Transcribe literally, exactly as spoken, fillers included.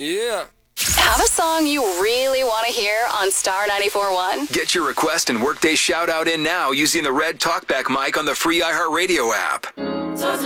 Yeah. Have a song you really want to hear on Star ninety-four point one? Get your request and Workday shout out in now using the red talkback mic on the free iHeartRadio app.